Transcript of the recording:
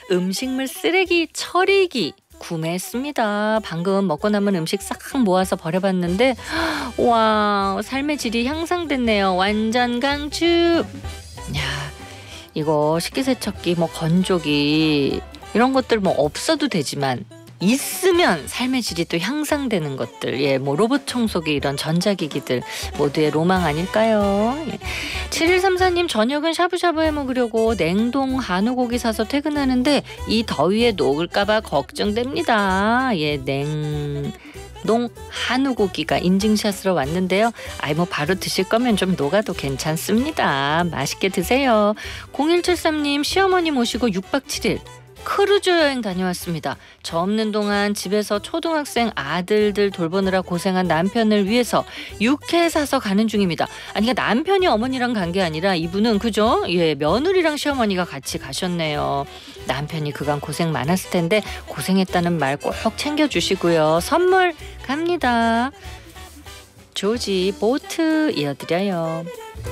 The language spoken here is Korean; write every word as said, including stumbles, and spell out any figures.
음식물 쓰레기 처리기 구매했습니다. 방금 먹고 남은 음식 싹 모아서 버려봤는데 와, 삶의 질이 향상됐네요. 완전 강추. 야, 이거 식기세척기, 뭐 건조기 이런 것들 뭐 없어도 되지만 있으면 삶의 질이 또 향상되는 것들, 예, 뭐 로봇 청소기 이런 전자기기들 모두의 로망 아닐까요? 예. 칠일삼사님 저녁은 샤브샤브 해 먹으려고 냉동 한우고기 사서 퇴근하는데 이 더위에 녹을까봐 걱정됩니다. 예, 냉동 한우고기가 인증샷으로 왔는데요. 아이 뭐 바로 드실 거면 좀 녹아도 괜찮습니다. 맛있게 드세요. 공일칠삼님 시어머니 모시고 육 박 칠 일 크루즈 여행 다녀왔습니다. 저 없는 동안 집에서 초등학생 아들들 돌보느라 고생한 남편을 위해서 육회 사서 가는 중입니다. 아니, 그러니까 남편이 어머니랑 간 게 아니라 이분은, 그죠? 예, 며느리랑 시어머니가 같이 가셨네요. 남편이 그간 고생 많았을 텐데 고생했다는 말 꼭 챙겨주시고요. 선물 갑니다. 조지 보트 이어드려요.